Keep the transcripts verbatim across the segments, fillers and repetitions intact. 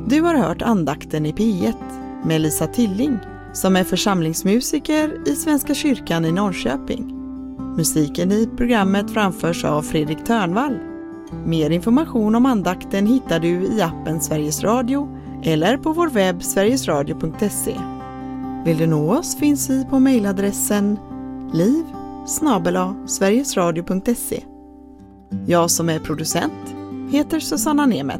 Du har hört andakten i P ett med Lisa Tilling som är församlingsmusiker i Svenska kyrkan i Norrköping. Musiken i programmet framförs av Fredrik Törnvall. Mer information om andakten hittar du i appen Sveriges Radio eller på vår webb sverigesradio punkt se. Vill du nå oss finns vi på mejladressen liv snabel-a sverigesradio punkt se. Jag som är producent heter Susanna Nemet.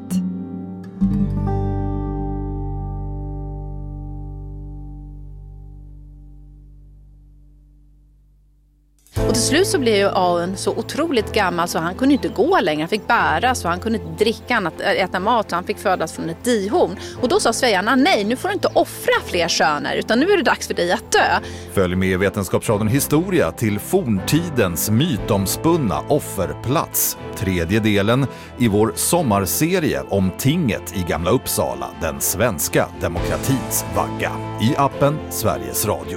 Och till slut så blev ju Aun så otroligt gammal så han kunde inte gå längre. Han fick bära så han kunde inte dricka annat, äta mat så han fick födas från ett dihorn. Och då sa Svejarna, nej nu får du inte offra fler söner utan nu är det dags för dig att dö. Följ med Vetenskapsradion Historia till forntidens mytomspunna offerplats. Tredje delen i vår sommarserie om tinget i Gamla Uppsala, den svenska demokratins vagga. I appen Sveriges Radio.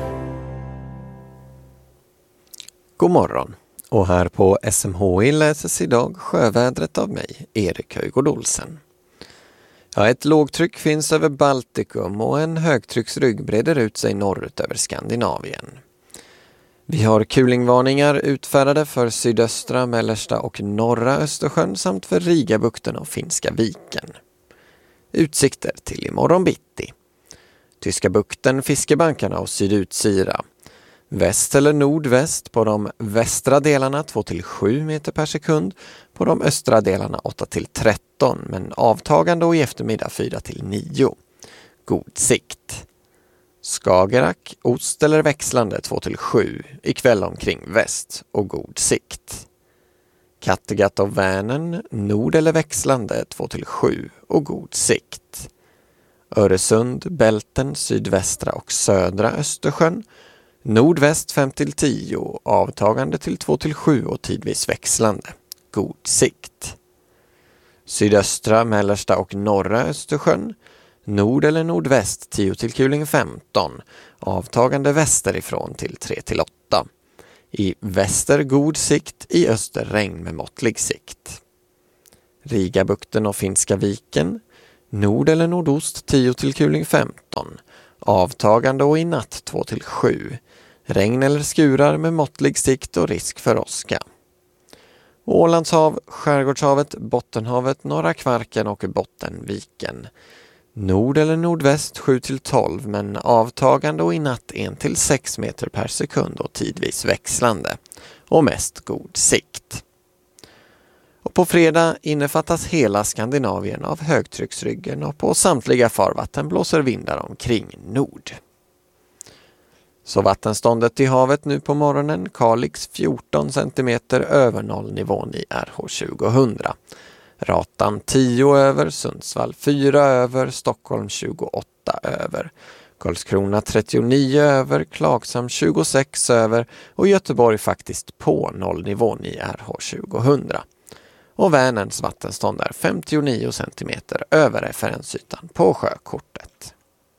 God morgon, och här på S M H I läses idag sjövädret av mig, Erik Höjgård Olsen. Ja, ett lågtryck finns över Baltikum och en högtrycksrygg breder ut sig norrut över Skandinavien. Vi har kulingvarningar utfärdade för sydöstra, mellersta och norra Östersjön samt för Rigabukten och Finska viken. Utsikter till imorgon bitti. Tyska bukten, fiskebankarna och sydutsira. Väst eller nordväst på de västra delarna två till sju meter per sekund, på de östra delarna åtta till tretton men avtagande och i eftermiddag fyra till nio. God sikt. Skagerrak, ost eller växlande två till sju, ikväll omkring väst och god sikt. Kattegatt och Vänern, nord eller växlande två till sju och god sikt. Öresund, Bälten, sydvästra och södra Östersjön, nordväst fem till tio, avtagande till två till sju och tidvis växlande. God sikt. Sydöstra, mellersta och norra Östersjön, nord eller nordväst tio till kuling femton, avtagande västerifrån till tre till åtta. I väster god sikt, i öster regn med måttlig sikt. Rigabukten och Finska viken, nord eller nordost tio till kuling femton, avtagande och i natt två till sju. Regn eller skurar med måttlig sikt och risk för åska. Ålandshav, Skärgårdshavet, Bottenhavet, Norra Kvarken och Bottenviken. Nord eller nordväst sju till tolv men avtagande och i natt en till sex meter per sekund och tidvis växlande. Och mest god sikt. Och på fredag innefattas hela Skandinavien av högtrycksryggen och på samtliga farvatten blåser vindar omkring nord. Så vattenståndet i havet nu på morgonen, Kalix fjorton centimeter över nollnivån i R H tjugohundra. Ratan tio över, Sundsvall fyra över, Stockholm tjugoåtta över. Karlskrona trettionio över, Klagshamn tjugosex över och Göteborg faktiskt på nollnivån i R H tjugohundra. Och Vänerns vattenstånd är femtionio centimeter över referensytan på sjökortet.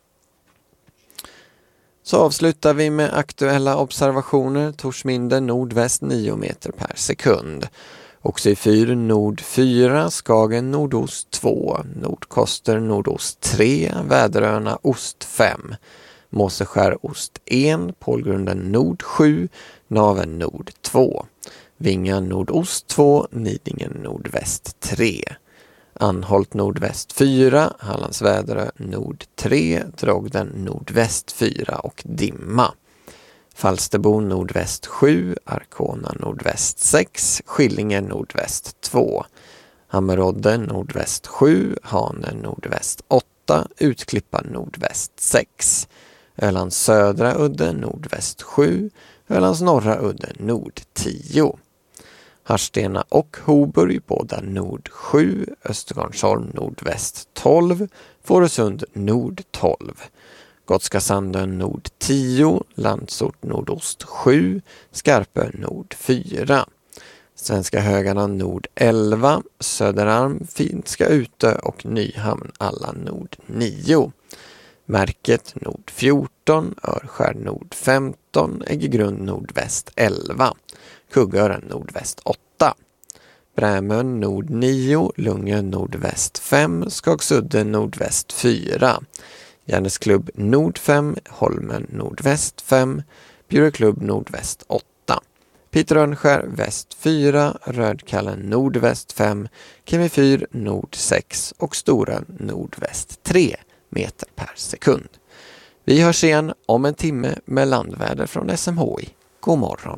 Så avslutar vi med aktuella observationer. Torsminde nordväst nio meter per sekund. Oxyfyr nord fyra, Skagen nordost två, Nordkoster nordost tre, Väderöarna ost fem, Måseskär ost ett, Pålgrunden nord sju, Naven nord två, Vinga nordost två, Nidingen nordväst tre. Anholt nordväst fyra, Hallands Väderö nord tre, Drogden nordväst fyra och dimma. Falsterbo nordväst sju, Arkona nordväst sex, Skillinge nordväst två, Hammerodde nordväst sju, Hane nordväst åtta, Utklippa nordväst sex, Ölands södra udde nordväst sju, Ölands norra udde nord tio. Harstena och Hoburg båda nord sju, Östergarnsholm nordväst tolv, Fårösund nord tolv, Gotska Sandön nord tio, Landsort nordost sju, Skarpö nord fyra, Svenska Högarna nord elva, Söderarm, Finska Utö och Nyhamn alla nord nio. Märket nord fjorton, Örskär nord femton, Äggegrund nordväst elva, Kuggören nordväst åtta. Brämön nord nio, Lungön nordväst fem, Skagsudden nordväst fyra, Järnesklubb nord fem, Holmen nordväst fem, Bjureklubb nordväst åtta, Piterönskär väst fyra, Rödkallen nordväst fem, Kemifyr nord sex och Storön nordväst tre meter per sekund. Vi hörs igen om en timme med landväder från S M H I. God morgon!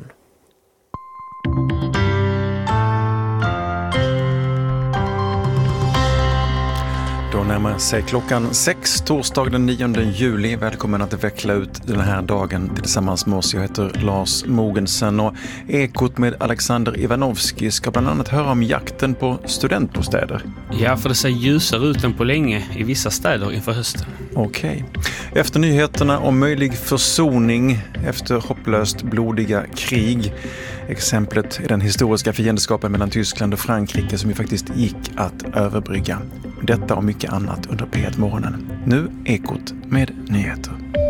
Då närmar sig klockan sex, torsdag den nionde juli. Välkommen att veckla ut den här dagen tillsammans med oss. Jag heter Lars Mogensen och Ekot med Alexander Ivanovski ska bland annat höra om jakten på studentbostäder. Ja, för det ser ljusare ut än på länge i vissa städer inför hösten. Okej. Efter nyheterna om möjlig försoning efter hopplöst blodiga krig. Exemplet är den historiska fiendskapen mellan Tyskland och Frankrike som ju faktiskt gick att överbrygga. Detta och mycket annat under P ett-morgonen. Nu Ekot med nyheter.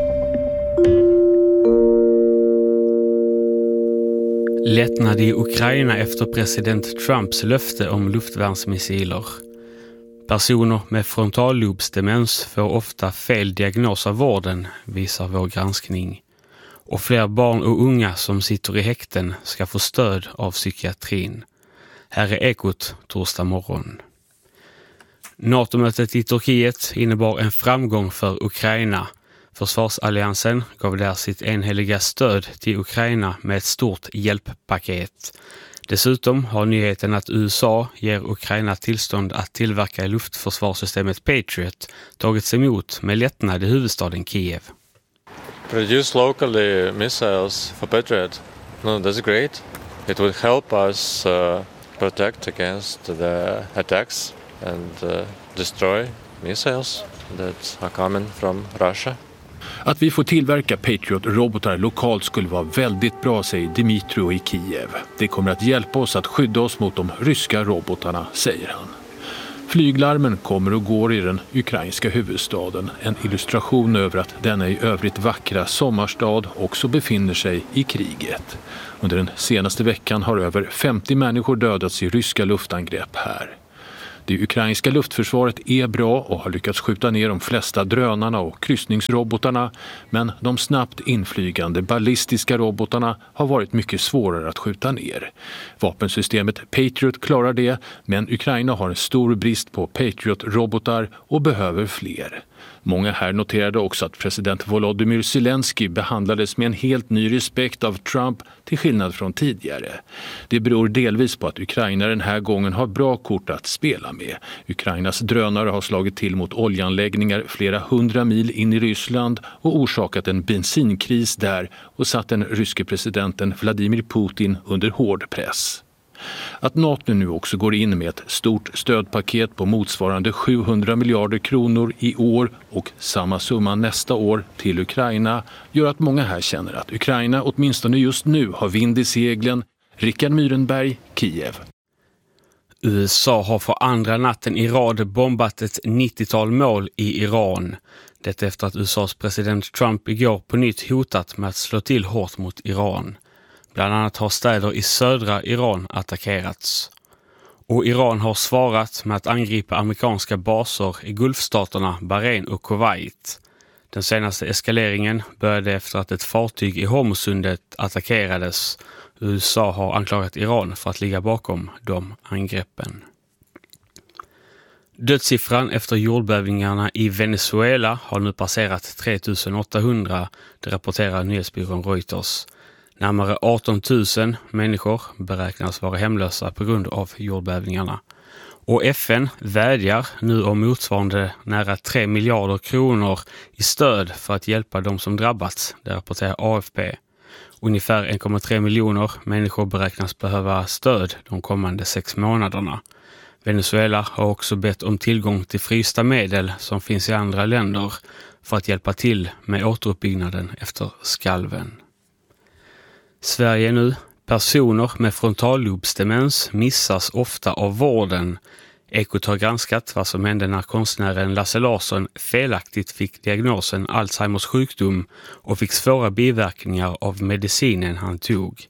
Lättnad i Ukraina efter president Trumps löfte om luftvärnsmissiler. Personer med frontallobsdemens får ofta fel diagnos av vården, visar vår granskning. Och fler barn och unga som sitter i häkten ska få stöd av psykiatrin. Här är Ekot torsdag morgon. NATO-mötet i Turkiet innebar en framgång för Ukraina. Försvarsalliansen gav där sitt enhälliga stöd till Ukraina med ett stort hjälppaket. Dessutom har nyheten att U S A ger Ukraina tillstånd att tillverka luftförsvarssystemet Patriot tagits emot med lättnad i huvudstaden Kiev. Produce locally missiles for Patriot. No, that's great. It will help us uh, protect against the attacks and uh, destroy missiles that are coming from Russia. Att vi får tillverka Patriot-robotar lokalt skulle vara väldigt bra, säger Dmitro i Kiev. Det kommer att hjälpa oss att skydda oss mot de ryska robotarna, säger han. Flyglarmen kommer och går i den ukrainska huvudstaden. En illustration över att denna i övrigt vackra sommarstad också befinner sig i kriget. Under den senaste veckan har över femtio människor dödats i ryska luftangrepp här. Det ukrainska luftförsvaret är bra och har lyckats skjuta ner de flesta drönarna och kryssningsrobotarna, men de snabbt inflygande ballistiska robotarna har varit mycket svårare att skjuta ner. Vapensystemet Patriot klarar det, men Ukraina har en stor brist på Patriot-robotar och behöver fler. Många här noterade också att president Volodymyr Zelensky behandlades med en helt ny respekt av Trump till skillnad från tidigare. Det beror delvis på att Ukraina den här gången har bra kort att spela med. Ukrainas drönare har slagit till mot oljeanläggningar flera hundra mil in i Ryssland och orsakat en bensinkris där och satt den ryske presidenten Vladimir Putin under hård press. Att NATO nu också går in med ett stort stödpaket på motsvarande sjuhundra miljarder kronor i år och samma summa nästa år till Ukraina gör att många här känner att Ukraina åtminstone just nu har vind i seglen. Rickard Myrenberg, Kiev. U S A har för andra natten i rad bombat ett nittiotal mål i Iran. Detta efter att U S As president Trump igår på nytt hotat med att slå till hårt mot Iran. Bland annat har städer i södra Iran attackerats. Och Iran har svarat med att angripa amerikanska baser i Gulfstaterna Bahrain och Kuwait. Den senaste eskaleringen började efter att ett fartyg i Hormuzsundet attackerades. U S A har anklagat Iran för att ligga bakom de angreppen. Dödssiffran efter jordbävningarna i Venezuela har nu passerat tre tusen åttahundra, det rapporterar nyhetsbyrån Reuters. Närmare arton tusen människor beräknas vara hemlösa på grund av jordbävningarna. Och F N vädjar nu om motsvarande nära tre miljarder kronor i stöd för att hjälpa de som drabbats, det rapporterar A F P. Ungefär en komma tre miljoner människor beräknas behöva stöd de kommande sex månaderna. Venezuela har också bett om tillgång till frysta medel som finns i andra länder för att hjälpa till med återuppbyggnaden efter skalven. Sverige nu. Personer med frontallobsdemens missas ofta av vården. Ekot har granskat vad som hände när konstnären Lasse Larsson felaktigt fick diagnosen Alzheimers sjukdom och fick svåra biverkningar av medicinen han tog.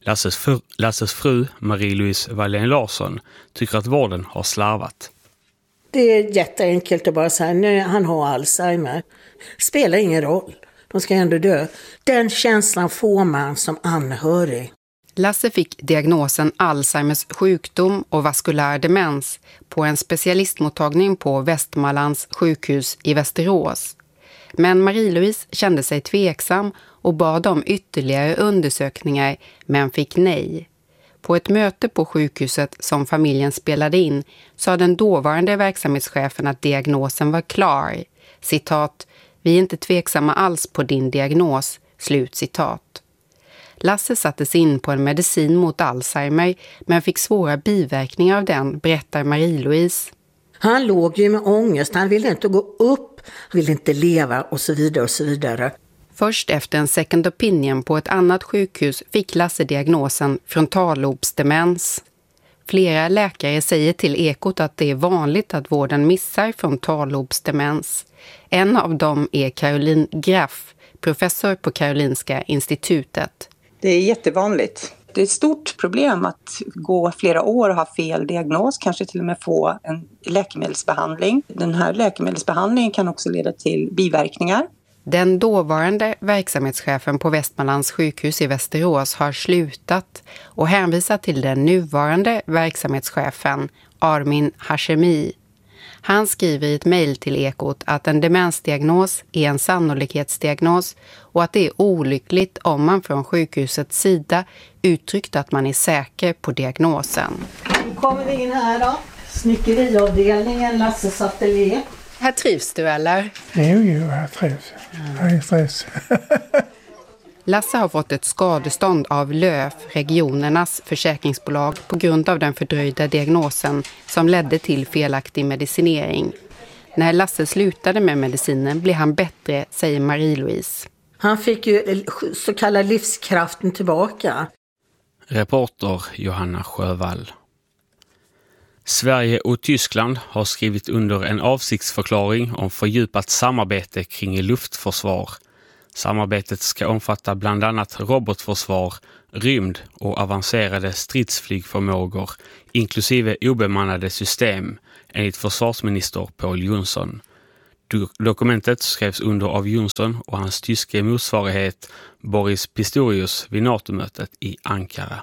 Lasses fru, Lasses fru Marie-Louise Wallén Larsson tycker att vården har slarvat. Det är jätteenkelt att bara säga, nej, han har Alzheimer. Spelar ingen roll. De ska ändå dö. Den känslan får man som anhörig. Lasse fick diagnosen Alzheimers sjukdom och vaskulär demens på en specialistmottagning på Västmanlands sjukhus i Västerås. Men Marie-Louise kände sig tveksam och bad om ytterligare undersökningar, men fick nej. På ett möte på sjukhuset som familjen spelade in sa den dåvarande verksamhetschefen att diagnosen var klar. Citat, vi är inte tveksamma alls på din diagnos, slut citat. Lasse sattes in på en medicin mot Alzheimer men fick svåra biverkningar av den, berättar Marie-Louise. Han låg ju med ångest, han ville inte gå upp, han ville inte leva och så vidare och så vidare. Först efter en second opinion på ett annat sjukhus fick Lasse diagnosen frontallobsdemens. Flera läkare säger till Ekot att det är vanligt att vården missar frontallobsdemens. En av dem är Caroline Graff, professor på Karolinska institutet. Det är jättevanligt. Det är ett stort problem att gå flera år och ha fel diagnos, kanske till och med få en läkemedelsbehandling. Den här läkemedelsbehandlingen kan också leda till biverkningar. Den dåvarande verksamhetschefen på Västmanlands sjukhus i Västerås har slutat och hänvisar till den nuvarande verksamhetschefen Armin Hashemi. Han skriver i ett mejl till Ekot att en demensdiagnos är en sannolikhetsdiagnos och att det är olyckligt om man från sjukhusets sida uttryckt att man är säker på diagnosen. Nu kommer vi in här då. Snickeriavdelningen, Lasses ateljé. Här trivs du eller? Jo, jo, jag trivs. Jag är stress. Lasse har fått ett skadestånd av Löf, regionernas försäkringsbolag, på grund av den fördröjda diagnosen som ledde till felaktig medicinering. När Lasse slutade med medicinen blev han bättre, säger Marie-Louise. Han fick ju så kallad livskraften tillbaka. Reporter Johanna Sjövall. Sverige och Tyskland har skrivit under en avsiktsförklaring om fördjupat samarbete kring luftförsvar. Samarbetet ska omfatta bland annat robotförsvar, rymd och avancerade stridsflygförmågor, inklusive obemannade system, enligt försvarsminister Pål Jonsson. Dokumentet skrevs under av Jonsson och hans tyske motsvarighet Boris Pistorius vid NATO-mötet i Ankara.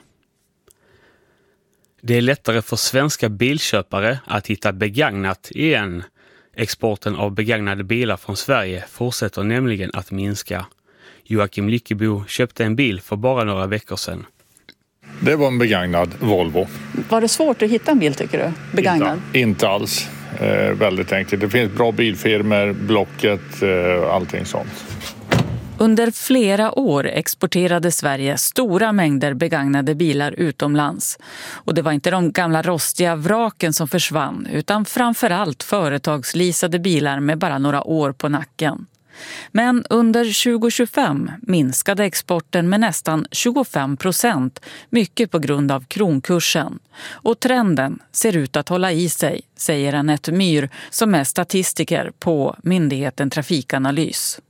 Det är lättare för svenska bilköpare att hitta begagnat igen. Exporten av begagnade bilar från Sverige fortsätter nämligen att minska. Joakim Lyckebo köpte en bil för bara några veckor sedan. Det var en begagnad Volvo. Var det svårt att hitta en bil tycker du? Begagnad? Inte, inte alls. Eh, väldigt enkelt. Det finns bra bilfirmor, Blocket, eh, allting sånt. Under flera år exporterade Sverige stora mängder begagnade bilar utomlands. Och det var inte de gamla rostiga vraken som försvann utan framförallt företagsleasade bilar med bara några år på nacken. Men under tjugo tjugofem minskade exporten med nästan tjugofem procent, mycket på grund av kronkursen. Och trenden ser ut att hålla i sig, säger Anette Myhr som är statistiker på myndigheten Trafikanalys.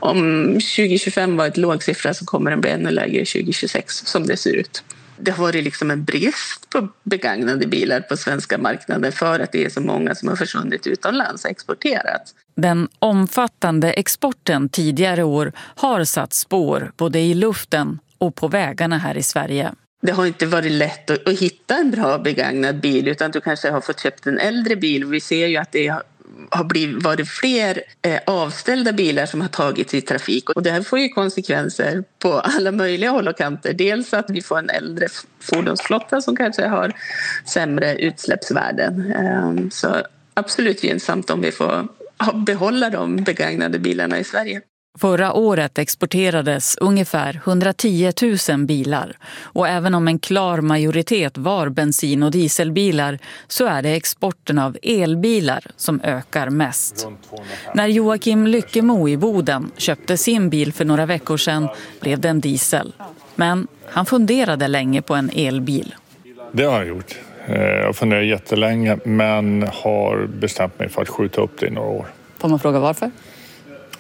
Om tjugo tjugofem var ett låg siffra så kommer den bli ännu lägre tjugo tjugosex som det ser ut. Det har varit liksom en brist på begagnade bilar på svenska marknaden för att det är så många som har försvunnit utomlands och exporterat. Den omfattande exporten tidigare år har satt spår både i luften och på vägarna här i Sverige. Det har inte varit lätt att, att hitta en bra begagnad bil utan du kanske har fått köpt en äldre bil. Vi ser ju att det har har blivit, varit fler eh, avställda bilar som har tagits i trafik. Och det här får ju konsekvenser på alla möjliga håll och kanter. Dels att vi får en äldre fordonsflotta som kanske har sämre utsläppsvärden. Eh, så absolut gynnsamt om vi får behålla de begagnade bilarna i Sverige. Förra året exporterades ungefär hundratio tusen bilar och även om en klar majoritet var bensin- och dieselbilar så är det exporten av elbilar som ökar mest. När Joakim Lyckemo i Boden köpte sin bil för några veckor sedan blev det en diesel. Men han funderade länge på en elbil. Det har jag gjort. Jag funderar jättelänge men har bestämt mig för att skjuta upp det i några år. Får man fråga varför?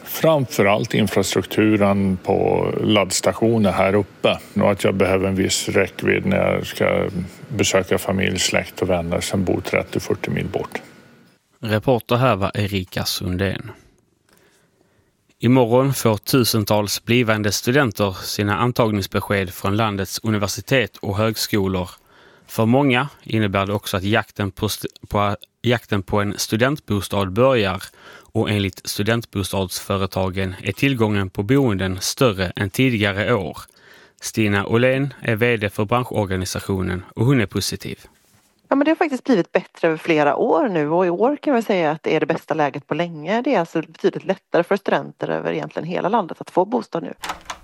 Framförallt infrastrukturen på laddstationer här uppe. Och att jag behöver en viss räckvidd när jag ska besöka familj, släkt och vänner som bor trettio till fyrtio mil bort. Reporter här var Erika Sundén. Imorgon får tusentals blivande studenter sina antagningsbesked från landets universitet och högskolor. För många innebär det också att jakten på, st- på, jakten på en studentbostad börjar, och enligt studentbostadsföretagen är tillgången på boenden större än tidigare år. Stina Åhlén är vd för branschorganisationen och hon är positiv. Ja, men det har faktiskt blivit bättre över flera år nu, och i år kan vi säga att det är det bästa läget på länge. Det är alltså betydligt lättare för studenter över egentligen hela landet att få bostad nu.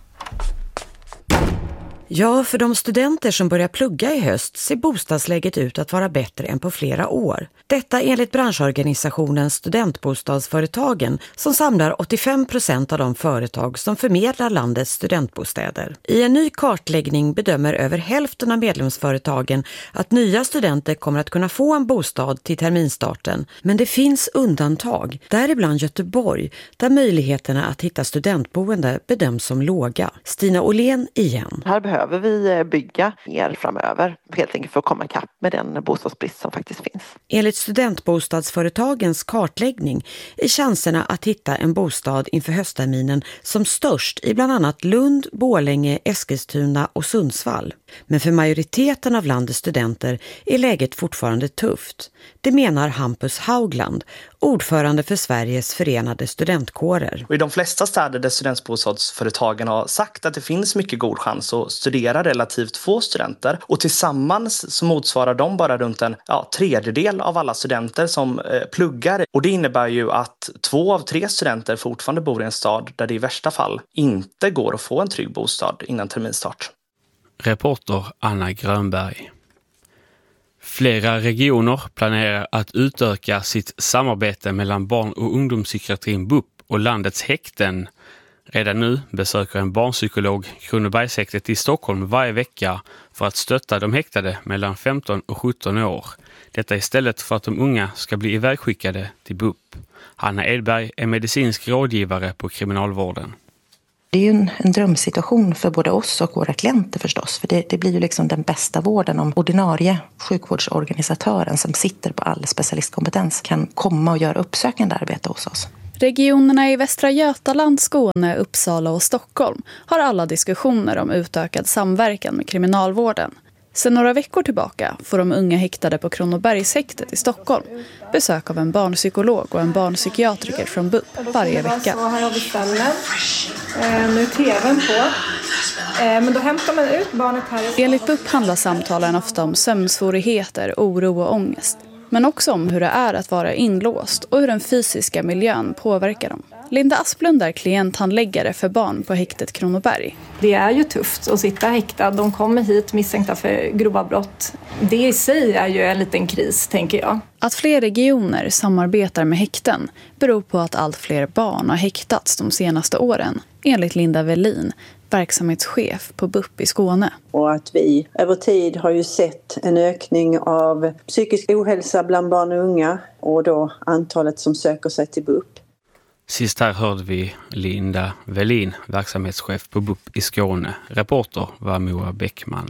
Ja, för de studenter som börjar plugga i höst ser bostadsläget ut att vara bättre än på flera år. Detta enligt branschorganisationen Studentbostadsföretagen, som samlar åttiofem procent av de företag som förmedlar landets studentbostäder. I en ny kartläggning bedömer över hälften av medlemsföretagen att nya studenter kommer att kunna få en bostad till terminstarten. Men det finns undantag, däribland Göteborg, där möjligheterna att hitta studentboende bedöms som låga. Stina Åhlén igen. Här behöver vi bygga mer framöver, helt enkelt för att komma ikapp med den bostadsbrist som faktiskt finns. Enligt studentbostadsföretagens kartläggning är chanserna att hitta en bostad inför höstterminen som störst i bland annat Lund, Borlänge, Eskilstuna och Sundsvall. Men för majoriteten av landets studenter är läget fortfarande tufft. Det menar Hampus Haugland, ordförande för Sveriges förenade studentkårer. Och i de flesta städer där studentbostadsföretagen har sagt att det finns mycket god chans att studera relativt få studenter, och tillsammans så motsvarar de bara runt en ja, tredjedel av alla studenter som eh, pluggar. Och det innebär ju att två av tre studenter fortfarande bor i en stad där det i värsta fall inte går att få en trygg bostad innan terminstart. Reporter Anna Grönberg. Flera regioner planerar att utöka sitt samarbete mellan barn- och ungdomspsykiatrin B U P och landets häkten. Redan nu besöker en barnpsykolog Kronobergshäktet i Stockholm varje vecka för att stötta de häktade mellan femton och sjutton år. Detta istället för att de unga ska bli ivägskickade till B U P. Hanna Edberg är medicinsk rådgivare på kriminalvården. Det är ju en, en drömsituation för både oss och våra klienter förstås. För det, det blir ju liksom den bästa vården om ordinarie sjukvårdsorganisatören som sitter på all specialistkompetens kan komma och göra uppsökande arbete hos oss. Regionerna i Västra Götaland, Skåne, Uppsala och Stockholm har alla diskussioner om utökad samverkan med kriminalvården. Sedan några veckor tillbaka får de unga häktade på Kronobergshäktet i Stockholm besök av en barnpsykolog och en barnpsykiatriker från B U P varje vecka. Så här har vi ställen. Eh, nu är tvn på. Eh, men då hämtar man ut barnet här. Enligt B U P handlar samtalen ofta om sömnsvårigheter, oro och ångest. Men också om hur det är att vara inlåst och hur den fysiska miljön påverkar dem. Linda Asplund är klienthandläggare för barn på häktet Kronoberg. Det är ju tufft att sitta häktad. De kommer hit misstänkta för grova brott. Det i sig är ju en liten kris, tänker jag. Att fler regioner samarbetar med häkten beror på att allt fler barn har häktats de senaste åren, enligt Linda Velin, verksamhetschef på B U P i Skåne. Och att vi över tid har ju sett en ökning av psykisk ohälsa bland barn och unga, och då antalet som söker sig till B U P. Sist här hörde vi Linda Velin, verksamhetschef på B U P i Skåne. Reporter var Moa Bäckman.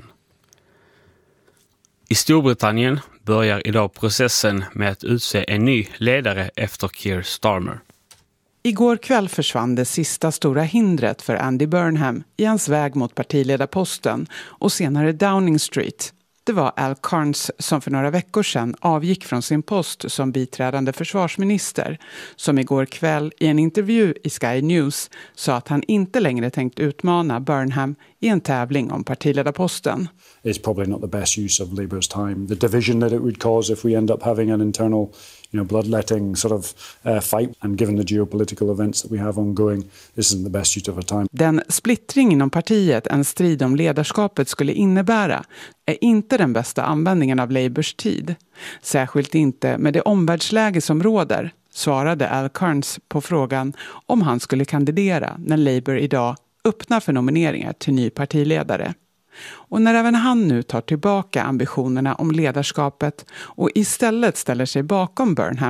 I Storbritannien börjar idag processen med att utse en ny ledare efter Keir Starmer. Igår kväll försvann det sista stora hindret för Andy Burnham i hans väg mot partiledarposten och senare Downing Street. Det var Al Carnes som för några veckor sedan avgick från sin post som biträdande försvarsminister, som igår kväll i en intervju i Sky News sa att han inte längre tänkt utmana Burnham i en tävling om partiledarposten. It's probably not the best use of Labour's time. The division that it would cause if we end up having an internal, you know, bloodletting sort of uh, fight, and given the geopolitical events that we have ongoing, this isn't the best use of our time. Den splittring inom partiet en strid om ledarskapet skulle innebära är inte den bästa användningen av Labours tid. Särskilt inte med det omvärldsläge som råder, svarade Al Carnes på frågan om han skulle kandidera när Labour idag öppnar för nomineringar till ny partiledare. Och när även han nu tar tillbaka ambitionerna om ledarskapet och istället ställer sig bakom Burnham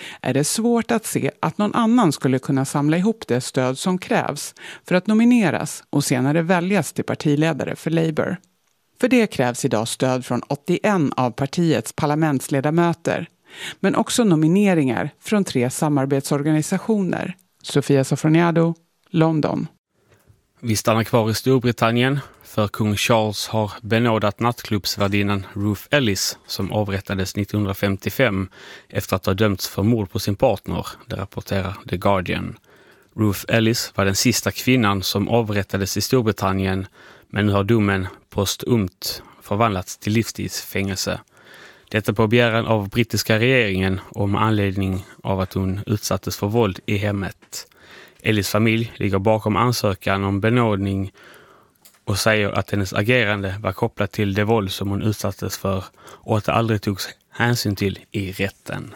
är det svårt att se att någon annan skulle kunna samla ihop det stöd som krävs för att nomineras och senare väljas till partiledare för Labour. För det krävs idag stöd från åttioen av partiets parlamentsledamöter, men också nomineringar från tre samarbetsorganisationer. Sofia Sofroniado, London. Vi stannar kvar i Storbritannien, för kung Charles har benådat nattklubbsvärdinnan Ruth Ellis som avrättades nittonhundrafemtiofem efter att ha dömts för mord på sin partner, det rapporterar The Guardian. Ruth Ellis var den sista kvinnan som avrättades i Storbritannien, men nu har domen postumt förvandlats till livstidsfängelse. Detta på begäran av brittiska regeringen och med anledning av att hon utsattes för våld i hemmet. Ellis familj ligger bakom ansökan om benådning och säger att hennes agerande var kopplat till det våld som hon utsattes för och att det aldrig togs hänsyn till i rätten.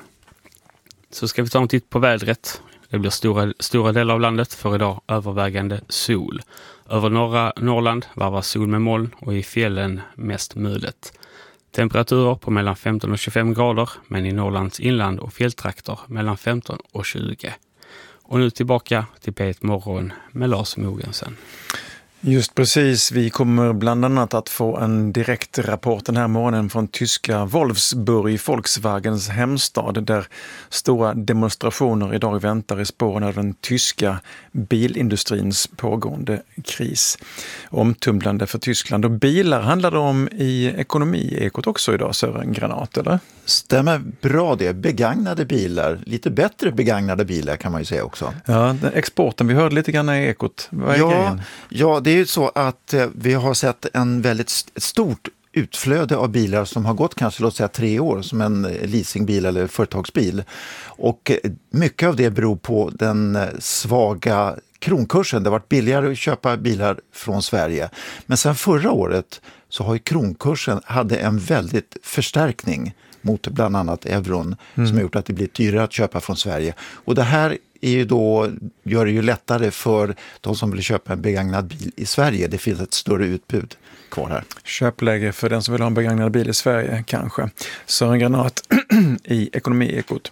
Så ska vi ta en titt på vädret. Det blir stora, stora delar av landet för idag övervägande sol. Över norra Norrland varvas sol med moln och i fjällen mest mulet. Temperaturer på mellan femton och tjugofem grader, men i Norrlands inland och fjälltrakter mellan femton och tjugo. Och nu tillbaka till P ett Morgon med Lars Mogensen. Just precis, vi kommer bland annat att få en direkt rapport den här morgonen från tyska Wolfsburg, Volkswagens hemstad, där stora demonstrationer idag väntar i spåren av den tyska bilindustrins pågående kris. Omtumlande för Tyskland, och bilar handlar det om i ekonomiekot också idag, Sören Granat, eller? Stämmer bra det, begagnade bilar, lite bättre begagnade bilar kan man ju säga också. Ja, den exporten, vi hörde lite grann i ekot, vad är ja, grejen? Ja, det är ju så att eh, vi har sett en väldigt st- stort utflöde av bilar som har gått kanske låt säga tre år som en leasingbil eller företagsbil. Och eh, mycket av det beror på den eh, svaga kronkursen. Det har varit billigare att köpa bilar från Sverige. Men sen förra året så har ju kronkursen hade en väldigt förstärkning mot bland annat euron mm. som har gjort att det blir dyrare att köpa från Sverige. Och det här är ju då, gör det ju lättare för de som vill köpa en begagnad bil i Sverige. Det finns ett större utbud kvar här. Köpläge för den som vill ha en begagnad bil i Sverige kanske. Sören Granat i Ekonomiekot.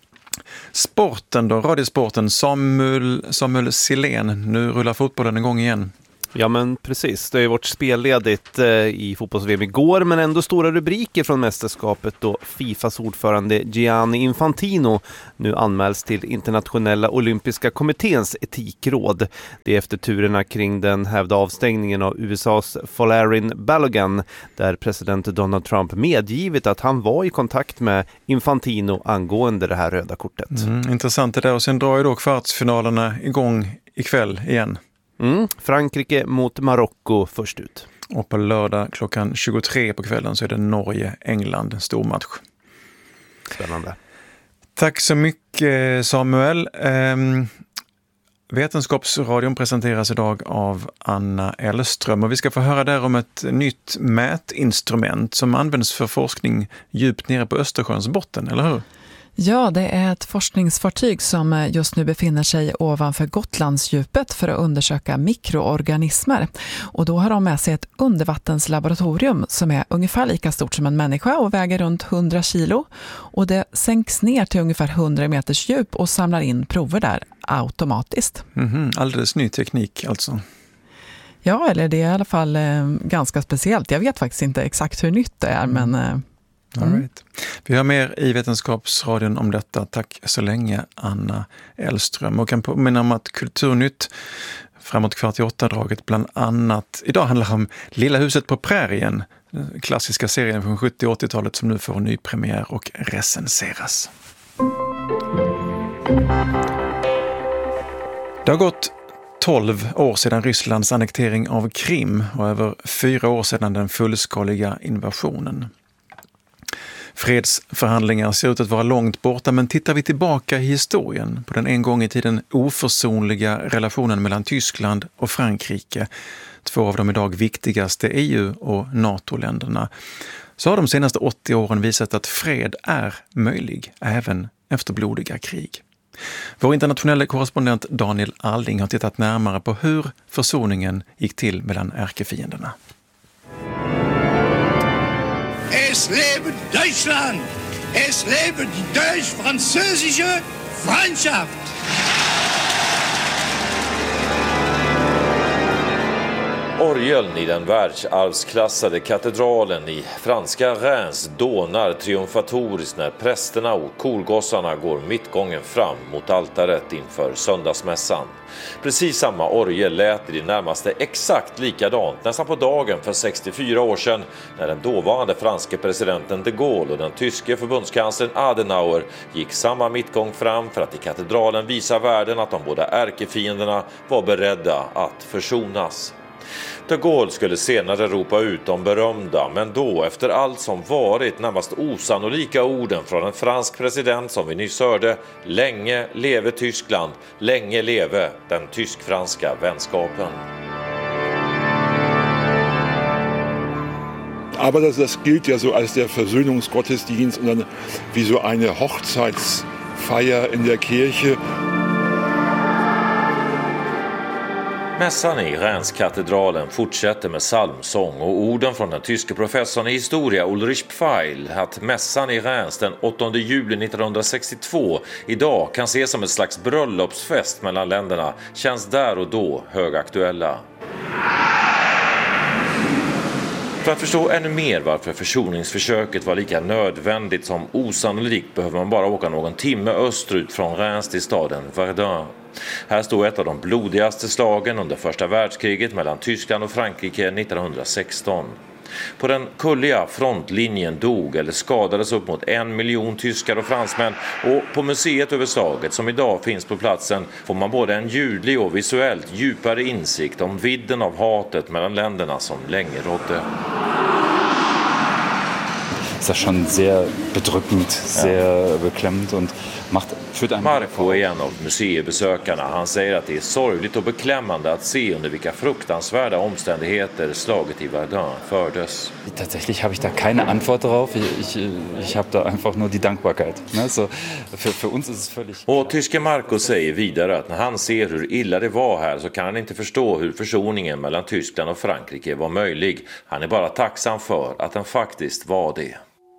Sporten då, radiosporten. Samuel, Samuel Silén, nu rullar fotbollen en gång igen. Ja men precis, det är vårt spelledigt eh, i fotbolls-V M igår, men ändå stora rubriker från mästerskapet då Fifas ordförande Gianni Infantino nu anmäls till Internationella Olympiska kommitténs etikråd. Det är efter turerna kring den hävda avstängningen av U S A:s Folarin Balogun, där president Donald Trump medgivit att han var i kontakt med Infantino angående det här röda kortet. Mm, intressant det där, och sen drar ju då kvartsfinalerna igång ikväll igen. Mm, Frankrike mot Marocko först ut. Och på lördag klockan tjugotre på kvällen så är det Norge-England, stor match. Spännande. Tack så mycket Samuel. Ehm, Vetenskapsradion presenteras idag av Anna Ellström, och vi ska få höra där om ett nytt mätinstrument som används för forskning djupt nere på Östersjöns botten, eller hur? Ja, det är ett forskningsfartyg som just nu befinner sig ovanför Gotlandsdjupet för att undersöka mikroorganismer. Och då har de med sig ett undervattenslaboratorium som är ungefär lika stort som en människa och väger runt hundra kilo. Och det sänks ner till ungefär hundra meters djup och samlar in prover där automatiskt. Mm-hmm. Alldeles ny teknik alltså. Ja, eller det är i alla fall eh, ganska speciellt. Jag vet faktiskt inte exakt hur nytt det är, mm. men... Eh, All right. Vi har mer i Vetenskapsradion om detta. Tack så länge Anna Ellström. Och kan påminna om att Kulturnytt framåt kvart i åtta-draget bland annat idag handlar om Lilla huset på prärien. Den klassiska serien från sjuttio- och åttiotalet som nu får en ny premiär och recenseras. Det har gått tolv år sedan Rysslands annektering av Krim och över fyra år sedan den fullskaliga invasionen. Fredsförhandlingar ser ut att vara långt borta, men tittar vi tillbaka i historien på den en gång i tiden oförsonliga relationen mellan Tyskland och Frankrike, två av de idag viktigaste E U- och NATO-länderna, så har de senaste åttio åren visat att fred är möjlig även efter blodiga krig. Vår internationella korrespondent Daniel Alding har tittat närmare på hur försoningen gick till mellan ärkefienderna. Es lebe Deutschland! Es lebe die deutsch-französische Freundschaft! Orgeln i den världsarvsklassade katedralen i franska Reims dånar triumfatoriskt när prästerna och korgossarna går mittgången fram mot altaret inför söndagsmässan. Precis samma orgel lät i det närmaste exakt likadant nästan på dagen för sextiofyra år sedan när den dåvarande franske presidenten de Gaulle och den tyske förbundskanslern Adenauer gick samma mittgång fram för att i katedralen visa världen att de båda ärkefienderna var beredda att försonas. De Gaulle skulle senare ropa ut de berömda, men då efter allt som varit närmast osannolika orden från en fransk president som vi nyss hörde: länge leve Tyskland, länge leve den tysk-franska vänskapen. Aber das, das gilt ja so als der Versöhnungsgottesdienst und dann wie so eine Hochzeitsfeier in der Kirche. Mässan i Reims-katedralen fortsätter med psalmsång och orden från den tyske professorn i historia Ulrich Pfeil att mässan i Reims den åttonde juli nittonhundrasextiotvå idag kan ses som ett slags bröllopsfest mellan länderna känns där och då högaktuella. För att förstå ännu mer varför försoningsförsöket var lika nödvändigt som osannolikt behöver man bara åka någon timme österut från Reims till staden Verdun. Här står ett av de blodigaste slagen under första världskriget mellan Tyskland och Frankrike nittonhundrasexton. På den kulliga frontlinjen dog eller skadades upp mot en miljon tyskar och fransmän, och på museet över slaget som idag finns på platsen får man både en ljudlig och visuellt djupare insikt om vidden av hatet mellan länderna som länge rådde. Ist das schon sehr bedrückend, sehr beklemmt und macht führt einen. Marco är en av museibesökarna. Han säger att det är sorgligt och beklämmande att se under vilka fruktansvärda omständigheter slaget i Verdun fördes. Tatsächlich habe ich da keine Antwort darauf. Ich, ich, ich habe da einfach nur die Dankbarkeit. Ne? Så för, för uns ist es völlig. Och tyske Marco säger vidare att när han ser hur illa det var här så kan han inte förstå hur försoningen mellan Tyskland och Frankrike var möjlig. Han är bara tacksam för att den faktiskt var det.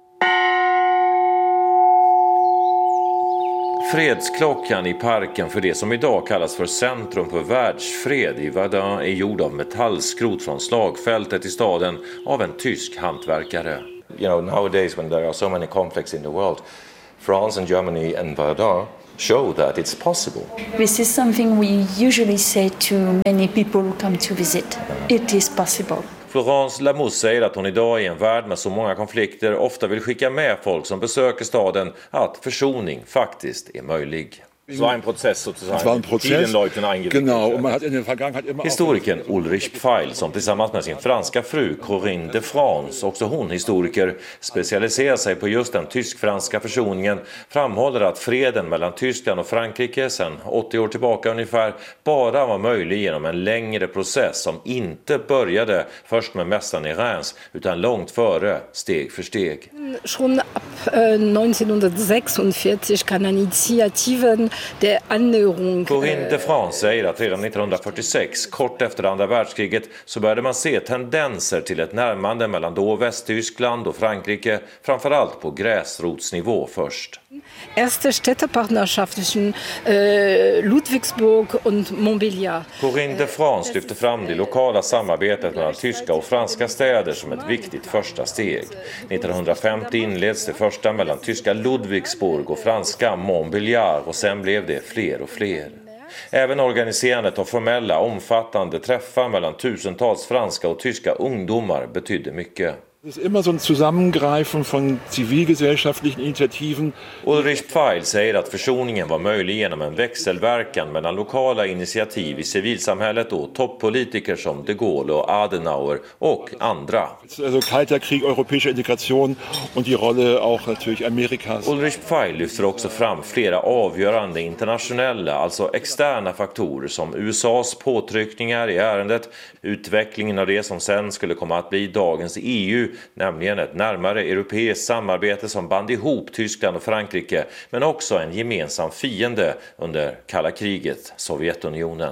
Fredsklockan i parken för det som idag kallas för Centrum för världsfred i Verdun är gjord av metallskrot från slagfältet i staden av en tysk hantverkare. You know, nowadays when there are so many conflicts in the world, France and Germany and Verdun show that it's possible. This is something we usually say to many people who come to visit. It is possible. Florence Lamousse säger att hon idag i en värld med så många konflikter ofta vill skicka med folk som besöker staden att försoning faktiskt är möjlig. Es war ein Prozess sozusagen. Es war ein Prozess. Genau, und man hat in der Vergangenheit immer Historikern Ulrich Pfeil som tillsammans med sin franska fru Corinne de France, också hon historiker, specialiserar sig på just den tysk-franska försoningen, framhåller att freden mellan Tyskland och Frankrike sedan åttio år tillbaka ungefär bara var möjlig genom en längre process som inte började först med mässan i Reims utan långt före, steg för steg. Schon ab äh, neunzehnhundertsechsundvierzig kan initiativen der Annäherung. Corinne de France säger att redan nittonhundrafyrtiosex, kort efter andra världskriget, så började man se tendenser till ett närmande mellan då Västtyskland och Frankrike, framförallt på gräsrotsnivå först. Erste Städtepartnerschaft zwischen äh, Ludwigsburg und Montbéliard. Corinne de France lyfter fram det lokala samarbetet mellan tyska och franska städer som ett viktigt första steg. nittonhundrafemtio inleds det första mellan tyska Ludwigsburg och franska Montbéliard, och sen blev det fler och fler. Även organiserandet av formella, omfattande träffar mellan tusentals franska och tyska ungdomar betydde mycket. Es ist immer so ein Zusammengreifen von zivilgesellschaftlichen Initiativen. Ulrich Pfeil säger att försoningen var möjlig genom en växelverkan mellan lokala initiativ i civilsamhället och toppolitiker som de Gaulle och Adenauer och andra. Also Kalter Krieg, europäische Integration und die Rolle auch natürlich Amerikas. Ulrich Pfeil lyfter också fram flera avgörande internationella, alltså externa faktorer som U S A:s påtryckningar i ärendet, utvecklingen av det som sen skulle komma att bli dagens E U, nämligen ett närmare europeiskt samarbete som band ihop Tyskland och Frankrike, men också en gemensam fiende under kalla kriget, Sovjetunionen.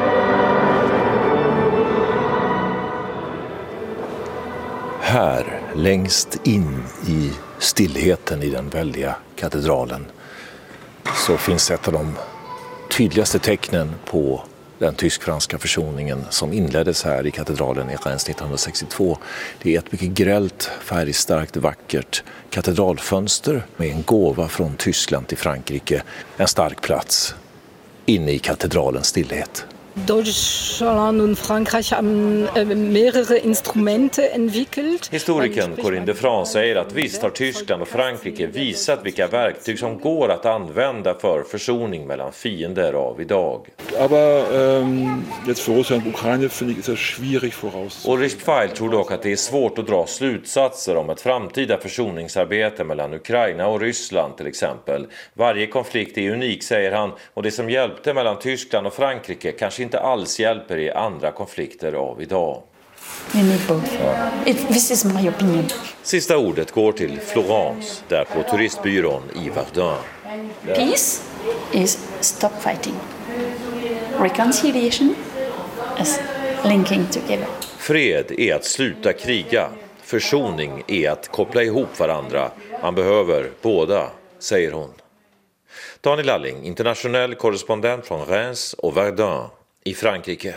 Här längst in i stillheten i den väldiga katedralen så finns ett av de tydligaste tecknen på den tysk-franska försoningen som inleddes här i katedralen i Reims nittonhundrasextiotvå. Det är ett mycket grällt, färgstarkt, vackert katedralfönster med en gåva från Tyskland till Frankrike. En stark plats inne i katedralens stillhet. Deutschland und Frankreich haben mehrere Instrumente entwickelt. Historikern Corinne de France säger att visst har Tyskland och Frankrike visat vilka verktyg som går att använda för försoning mellan fiender av idag. Aber ähm, jetzt för Russland och Ukraina finde ich, ist das schwierig voraus. Ulrich Pfeil tror dock att det är svårt att dra slutsatser om ett framtida försoningsarbete mellan Ukraina och Ryssland till exempel. Varje konflikt är unik, säger han, och det som hjälpte mellan Tyskland och Frankrike kanske inte alls hjälper i andra konflikter av idag. We need both. It, this is my opinion. Sista ordet går till Florence, där på turistbyrån i Verdun. Peace is stop fighting. Reconciliation is linking together. Fred är att sluta kriga. Försoning är att koppla ihop varandra. Man behöver båda, säger hon. Daniel Lalling, internationell korrespondent från Reims och Verdun i Frankrike.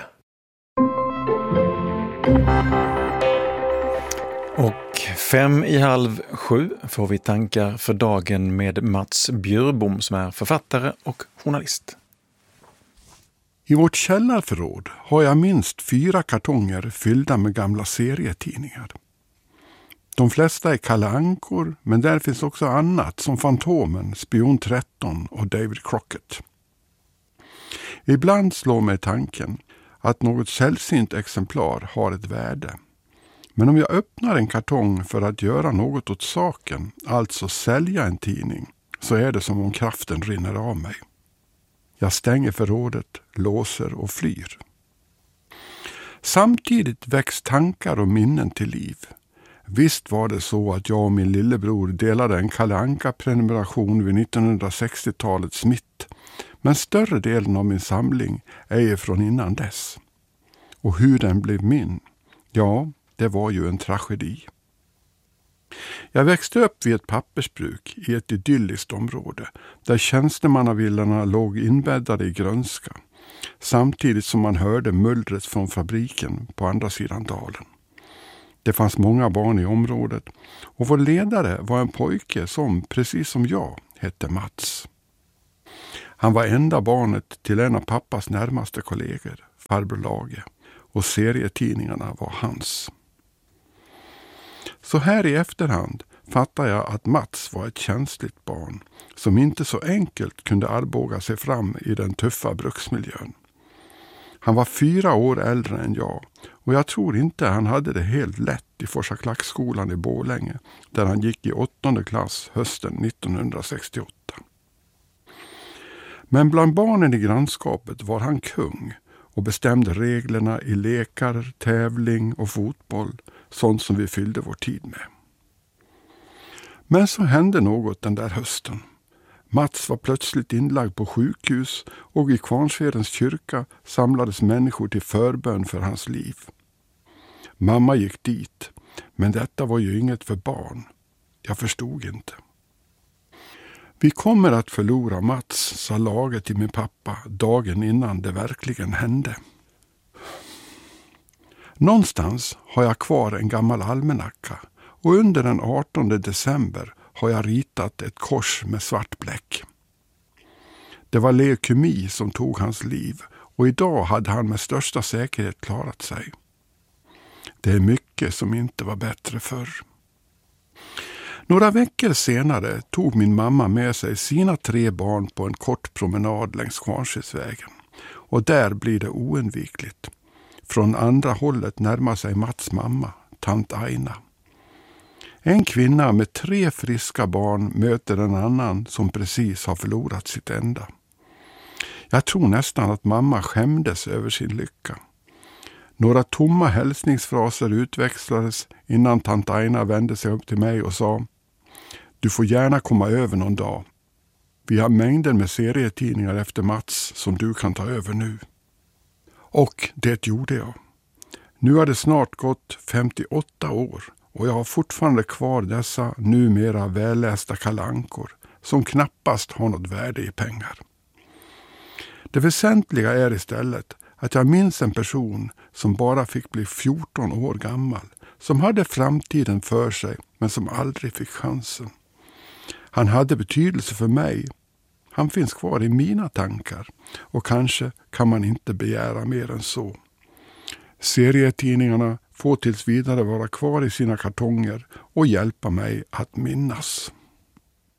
Och fem i halv sju får vi tankar för dagen med Mats Björbom som är författare och journalist. I vårt källarförråd har jag minst fyra kartonger fyllda med gamla serietidningar. De flesta är Kalle Ankor, men där finns också annat som Fantomen, Spion tretton och David Crockett. Ibland slår mig tanken att något sällsynt exemplar har ett värde. Men om jag öppnar en kartong för att göra något åt saken, alltså sälja en tidning, så är det som om kraften rinner av mig. Jag stänger förrådet, låser och flyr. Samtidigt väcks tankar och minnen till liv. Visst var det så att jag och min lillebror delade en Kalle Anka-prenumeration vid nittonhundrasextiotalets mitt. Men större delen av min samling är från innan dess. Och hur den blev min, ja, det var ju en tragedi. Jag växte upp vid ett pappersbruk i ett idylliskt område där tjänstemannavillorna låg inbäddade i grönska, samtidigt som man hörde mullret från fabriken på andra sidan dalen. Det fanns många barn i området och vår ledare var en pojke som, precis som jag, hette Mats. Han var enda barnet till en av pappas närmaste kollegor, farbror Lage, och serietidningarna var hans. Så här i efterhand fattar jag att Mats var ett känsligt barn som inte så enkelt kunde armbåga sig fram i den tuffa bruksmiljön. Han var fyra år äldre än jag och jag tror inte han hade det helt lätt i Forsa Klackskolan i Borlänge där han gick i åttonde klass hösten nittonhundrasextioåtta. Men bland barnen i grannskapet var han kung och bestämde reglerna i lekar, tävling och fotboll, sånt som vi fyllde vår tid med. Men så hände något den där hösten. Mats var plötsligt inlagd på sjukhus och i Kvarnsvedens kyrka samlades människor till förbön för hans liv. Mamma gick dit, men detta var ju inget för barn. Jag förstod inte. Vi kommer att förlora Mats, sa Lage till min pappa dagen innan det verkligen hände. Någonstans har jag kvar en gammal almanacka och under den artonde december har jag ritat ett kors med svart bläck. Det var leukemi som tog hans liv och idag hade han med största säkerhet klarat sig. Det är mycket som inte var bättre förr. Några veckor senare tog min mamma med sig sina tre barn på en kort promenad längs Kvarnsvedsvägen. Och där blir det oundvikligt. Från andra hållet närmar sig Mats mamma, tant Aina. En kvinna med tre friska barn möter en annan som precis har förlorat sitt enda. Jag tror nästan att mamma skämdes över sin lycka. Några tomma hälsningsfraser utväxlades innan tant Aina vände sig upp till mig och sa: "Du får gärna komma över någon dag. Vi har mängder med serietidningar efter Mats som du kan ta över nu." Och det gjorde jag. Nu har det snart gått femtioåtta år Och jag har fortfarande kvar dessa numera vällästa kalankor som knappast har något värde i pengar. Det väsentliga är istället att jag minns en person som bara fick bli fjorton år gammal, som hade framtiden för sig men som aldrig fick chansen. Han hade betydelse för mig. Han finns kvar i mina tankar och kanske kan man inte begära mer än så. Serietidningarna får tills vidare vara kvar i sina kartonger och hjälpa mig att minnas.